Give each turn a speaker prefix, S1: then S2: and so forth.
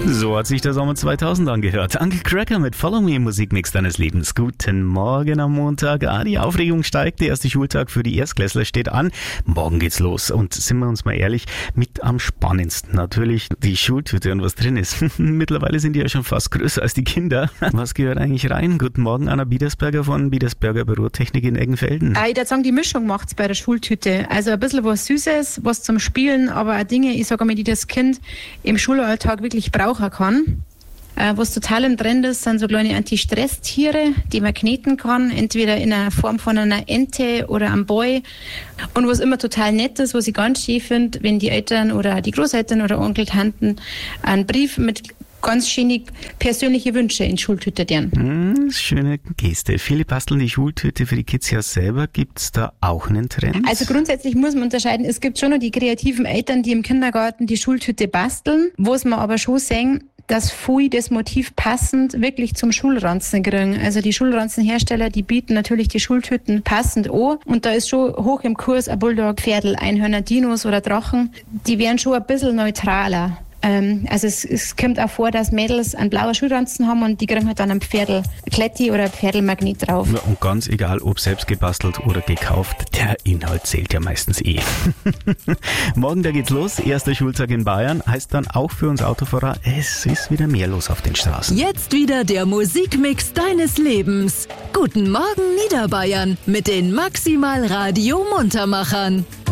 S1: So hat sich der Sommer 2000 angehört. Uncle Cracker mit Follow Me im Musikmix deines Lebens. Guten Morgen am Montag. Die Aufregung steigt. Der erste Schultag für die Erstklässler steht an. Morgen geht's los. Und sind wir uns mal ehrlich, mit am spannendsten natürlich die Schultüte und was drin ist. Mittlerweile sind die ja schon fast größer als die Kinder. Was gehört eigentlich rein? Guten Morgen, Anna Biedersberger von Biedersberger Bürotechnik in Eggenfelden.
S2: Ich würde sagen, die Mischung macht's bei der Schultüte. Also ein bisschen was Süßes, was zum Spielen, aber auch Dinge, ich sage mal, die das Kind im Schulalltag wirklich brauchen kann. Was total im Trend ist, sind so kleine Anti-Stress-Tiere, die man kneten kann, entweder in der Form von einer Ente oder einem Boy. Und was immer total nett ist, was ich ganz schön finde, wenn die Eltern oder die Großeltern oder Onkel, Tanten einen Brief mit ganz schöne persönliche Wünsche in die Schultüte deren.
S1: Schöne Geste. Viele basteln die Schultüte für die Kids ja selber. Gibt's da auch einen Trend?
S2: Also grundsätzlich muss man unterscheiden, es gibt schon noch die kreativen Eltern, die im Kindergarten die Schultüte basteln, wo es man aber schon sehen, dass viele das Motiv passend wirklich zum Schulranzen kriegen. Also die Schulranzenhersteller, die bieten natürlich die Schultüten passend an. Und da ist schon hoch im Kurs ein Bulldog, Pferdl, Einhörner, Dinos oder Drachen. Die wären schon ein bisschen neutraler. Also es kommt auch vor, dass Mädels einen blauen Schulranzen haben und die kriegen halt dann ein Pferdl Kletti oder ein Pferdlmagnet drauf.
S1: Ja, und ganz egal, ob selbst gebastelt oder gekauft, der Inhalt zählt ja meistens eh. Morgen, da geht's los. Erster Schultag in Bayern. Heißt dann auch für uns Autofahrer, es ist wieder mehr los auf den Straßen.
S3: Jetzt wieder der Musikmix deines Lebens. Guten Morgen Niederbayern mit den Maximal Radio Muntermachern.